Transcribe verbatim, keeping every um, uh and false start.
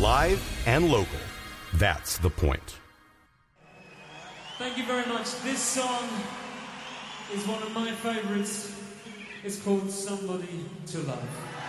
live and local. That's the point. Thank you very much. This song is one of my favorites. It's called Somebody to Love.